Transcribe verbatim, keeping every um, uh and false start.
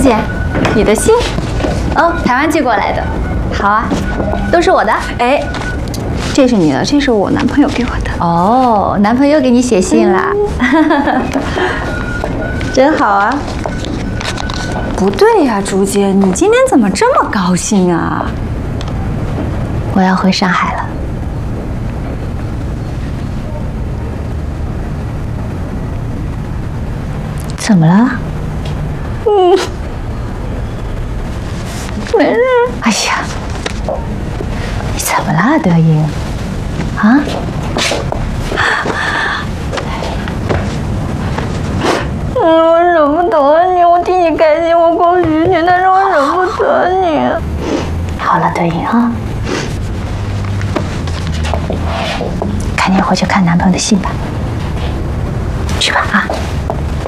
姐，你的信？哦，台湾寄过来的。好啊，都是我的。哎，这是你的，这是我男朋友给我的。哦，男朋友给你写信啦，嗯、真好啊。不对呀，朱姐，你今天怎么这么高兴啊？我要回上海了。怎么了？嗯，没事。哎呀，你怎么了，德英？啊？嗯，我舍不得你，我替你开心，我恭喜你，但是我舍不得你。好了，德英啊，赶紧回去看男朋友的信吧。